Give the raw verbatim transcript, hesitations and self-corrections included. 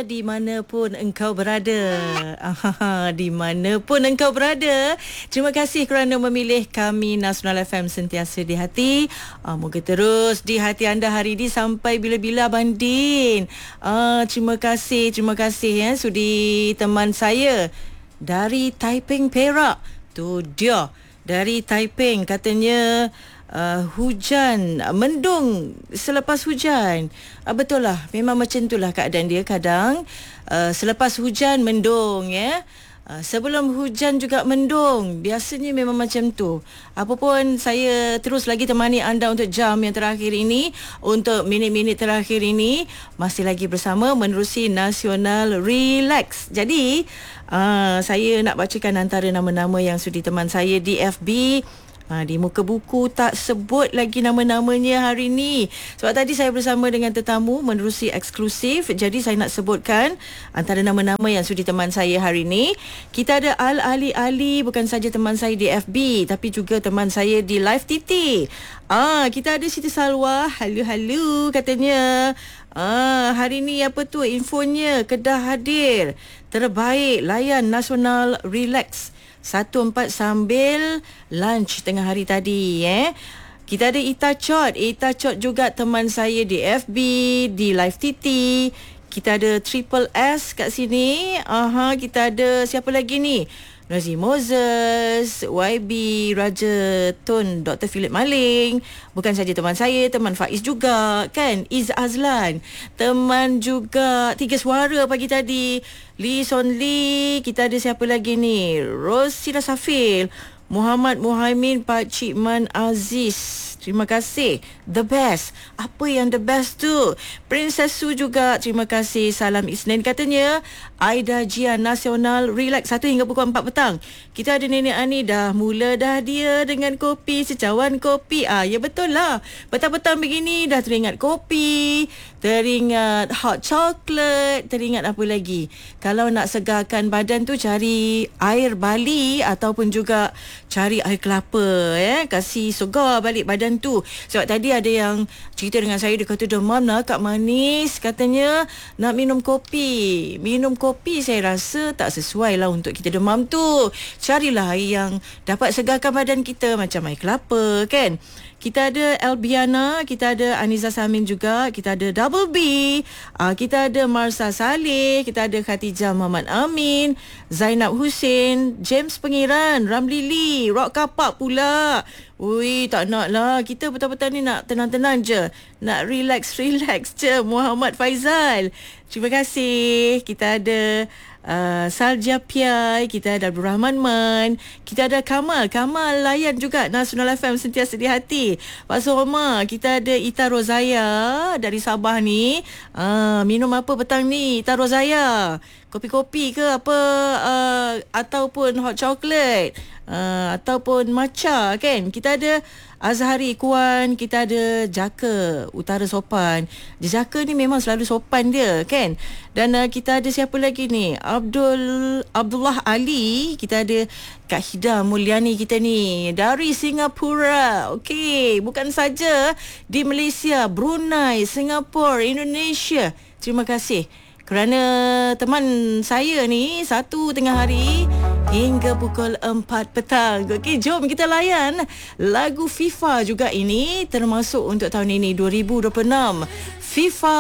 saja dimanapun engkau berada. Ah, dimanapun engkau berada. Terima kasih kerana memilih kami Nasional F M sentiasa di hati. Ah, moga terus di hati anda hari ini sampai bila-bila banding. Ah, terima kasih, terima kasih ya sudi teman saya dari Taiping Perak. Tu dia dari Taiping katanya. Uh, hujan, uh, mendung selepas hujan. Uh, betul lah, memang macam itulah keadaan dia kadang. Uh, selepas hujan mendung ya. Uh, sebelum hujan juga mendung. Biasanya memang macam tu. Apapun saya terus lagi temani anda untuk jam yang terakhir ini, untuk minit-minit terakhir ini masih lagi bersama menerusi Nasional Relax. Jadi uh, saya nak bacakan antara nama-nama yang sudi teman saya di F B. Ha, di muka buku tak sebut lagi nama-namanya hari ni. Sebab tadi saya bersama dengan tetamu menerusi eksklusif. Jadi saya nak sebutkan antara nama-nama yang sudi teman saya hari ni. Kita ada Al Ali Ali, bukan saja teman saya di F B tapi juga teman saya di Live T T. Ah, kita ada Siti Salwa. Halo-halo katanya. Ah, hari ni apa tu infonya? Kedah hadir. Terbaik layan Nasional Relax satu empat sambil lunch tengah hari tadi eh. Kita ada Ita Chot. Ita Chot juga teman saya di F B, di Live T T. Kita ada Triple S kat sini. Aha, kita ada siapa lagi ni? Razi Moses, Y B, Raja Tun, Doktor Philip Maling. Bukan saja teman saya, teman Faiz juga kan. Iz Azlan, teman juga Tiga Suara pagi tadi. Lee Son Lee. Kita ada siapa lagi ni? Rosila Safil, Muhammad Muhaimin, Pak Cik Man Aziz. Terima kasih. The best. Apa yang the best tu? Princess Su juga. Terima kasih. Salam Isnin katanya. Aida Jian Nasional Relax satu hingga pukul empat petang. Kita ada Nenek Ani dah mula dah dia dengan kopi, secawan kopi. Ah, ya betul lah. Petang-petang begini dah teringat kopi, teringat hot chocolate, teringat apa lagi? Kalau nak segarkan badan tu cari air bali ataupun juga cari air kelapa eh, kasih segar balik badan tu. Sebab tadi ada yang cerita dengan saya, dia kata demam nak Kak Manis, katanya nak minum kopi. Minum kopi saya rasa tak sesuai lah untuk kita demam tu. Carilah air yang dapat segarkan badan kita macam air kelapa kan. Kita ada Elbiana, kita ada Aniza Samin juga, kita ada Double B, uh, kita ada Marsa Saleh, kita ada Khatijah Muhammad Amin, Zainab Hussein, James Pengiran, Ramli Lee, Rock Kapak pula. Ui, tak nak lah. Kita petang-petang ni nak tenang-tenang je. Nak relax-relax je. Muhammad Faizal. Terima kasih. Kita ada uh, Salja Piai. Kita ada Abdul Rahman Man. Kita ada Kamal. Kamal layan juga Nasional F M sentiasa di hati. Pak Soroma. Kita ada Ita Rozaya dari Sabah ni. Uh, minum apa petang ni Ita Rozaya? Kopi-kopi ke apa? Uh, ataupun hot chocolate? Uh, ataupun matcha kan. Kita ada Azhari Kuan, kita ada Jaka Utara Sopan. Jaka ni memang selalu sopan dia kan. Dan uh, kita ada siapa lagi ni? Abdul Abdullah Ali. Kita ada Kak Hida Mulyani kita ni dari Singapura. Okey, bukan saja di Malaysia, Brunei, Singapura, Indonesia. Terima kasih kerana teman saya ni satu tengah hari hingga pukul empat petang. Okey, jom kita layan lagu FIFA juga ini, termasuk untuk tahun ini dua ribu dua puluh enam FIFA